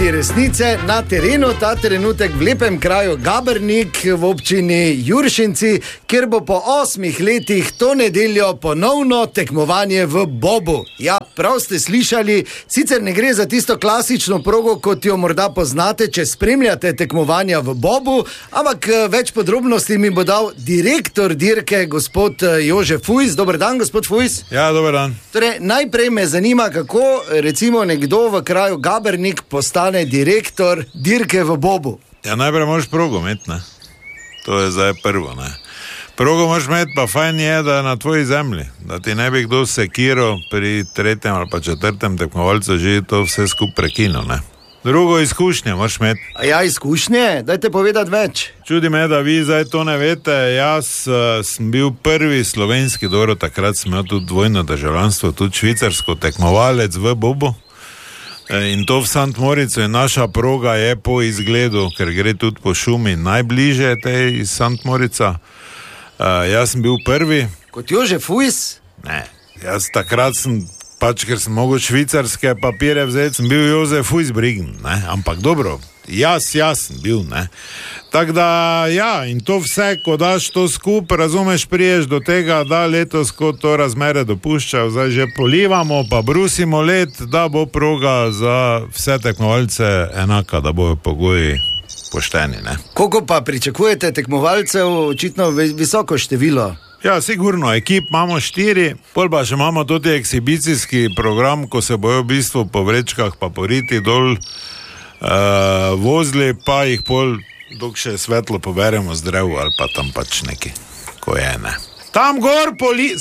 Sredi resnice na terenu, ta trenutek v lepem kraju Gabernik v občini Juršinci, kjer bo po 8 letih to nedeljo ponovno tekmovanje v bobu. Ja, prav ste slišali, sicer ne gre za tisto klasično progo, kot jo morda poznate, če spremljate tekmovanja v bobu, ampak več podrobnosti mi bo dal direktor dirke, gospod Jože Fujs. Dober dan, gospod Fujs. Ja, dober dan. Torej, najprej me zanima, kako recimo nekdo v kraju Gabernik postane direktor dirke v bobu. Ja, najprej moraš progo imeti, ne? To je zdaj prvo, ne? Progo moraš imeti, pa fajn je, da je na tvoji zemlji, da ti ne bi kdo sekiral pri 3. ali pa 4. tekmovalcu že to vse skupaj prekinil, ne? Drugo, izkušnje moraš imeti. A ja, izkušnje? Dajte povedati več. Čudi me, da vi zdaj to ne veste. Jaz sem bil prvi slovenski, dobro, takrat sem imel tudi dvojno državljanstvo, tudi švicarsko, tekmovalec v bobu. In to v Sant Moricu, in naša proga je po izgledu, ker gre tudi po šumi, najbliže tej iz Sant Morica. Jaz sem bil prvi. Kot Jože Fujs? Ne, jaz takrat sem, pač ker sem mogel švicarske papire vzeti, sem bil Jože Fujs Brigen, ne, ampak dobro, jaz sem bil, ne. Tako da, ja, in to vse, ko daš to skupaj, razumeš, priješ do tega, da letos, ko to razmere dopuščajo, zdaj že polivamo, pa brusimo led, da bo proga za vse tekmovalce enaka, da bojo pogoji pošteni, ne. Koliko pa pričakujete tekmovalcev, očitno visoko število? Ja, sigurno, ekip imamo 4, pol pa še imamo tudi ekshibicijski program, ko se bojo v bistvu po vrečkah pa po riti dol vozili, pa jih pol, dok še svetlo poberemo z drevu ali pa tam pač neki, ko je, ne. Tam gor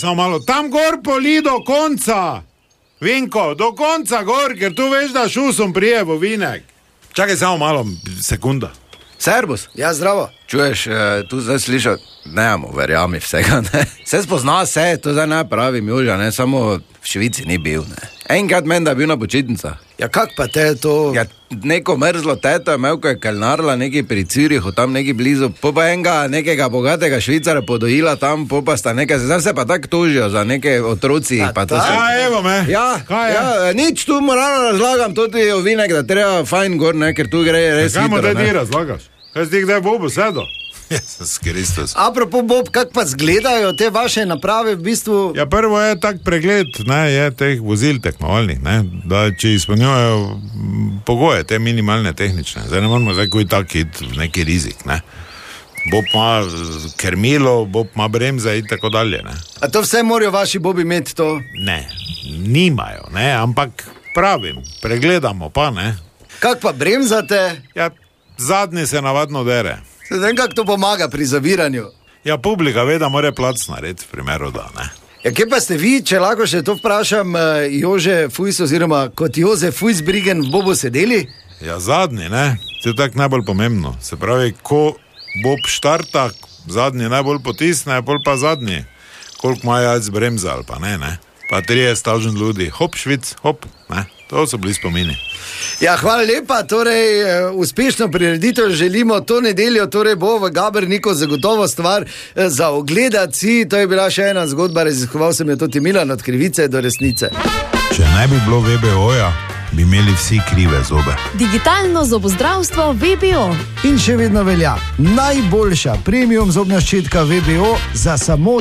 poli do konca, Vinko, do konca gor, ker tu veš, da šusom prije v ovinek. Čakaj samo malo, sekunda. Servus, ja, zdravo. Čuješ, tu zdaj slišal, nemamo, verjami vsega, ne. Vse spozna se, to zdaj ne pravim, Joža, ne, samo v Švici ni bil, ne. Enkrat meni, da je bil na počitnicah. Ja, kak pa te to? Ja, neko mrzlo teto je imel, ko je kalnarila neki pri Cirihu, tam neki blizu, pa nekega bogatega Švicara podojila tam, pa sta nekaj, zdaj se pa tako tožijo za neke otroci. Ja, pa to Ja, evo me. Ja, Kaj je? ja, nič tu moralno razlagam, tudi ovinek, da treba fajn gor, ne, ker tu gre res Kaj mu hitro, te ne. ti razlagaš? Kaj si ti kdaj bobo sedo? Jezus Kristus. Apropo bob, kak pa zgledajo te vaše naprave v bistvu? Ja, prvo je tak pregled, ne, je teh vozil tekmovalnih, ne, da če izpolnjujejo pogoje, te minimalne tehnične. Zdaj ne moramo zdaj koji tak iti v neki rizik, ne. Bob ima kermilo, Bob ima bremze in tako dalje, ne. A to vse morajo vaši bobi imeti to? Ne, nimajo, ne, ampak pravim, pregledamo pa, ne. Kak pa bremzate? Ja, zadnji se navadno dere. Se vem, kak to pomaga pri zaviranju. Ja, publika ve, da mora plac narediti v primeru, da, ne. Ja, kje pa ste vi, če lahko še to vprašam, Jože Fujs oziroma kot Jože Fujs Brigen v bobu sedeli? Ja, zadnji, ne, to je tako najbolj pomembno. Se pravi, ko Bob štarta, zadnji najbolj potisne, pol pa zadnji. Koliko ima jajc bremza ali pa ne, ne. Pa 30.000 ljudi, hop, Švic, hop, ne. To so bili spomini. Ja, hvala lepa, torej uspešno prireditev želimo to nedeljo, torej bo v Gaberniku zagotovo stvar za ogledati si, to je bila še ena zgodba, raziskoval sem jo tudi Milan od krivice do resnice. Če ne bi bilo VBO-ja, bi imeli vsi krive zobe. Digitalno zobozdravstvo VBO. In še vedno velja, najboljša premium zobna ščetka VBO za samo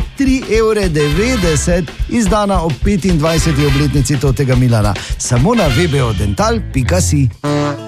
3,90 €, izdana ob 25. obletnici tega Milana. Samo na vbodental.si.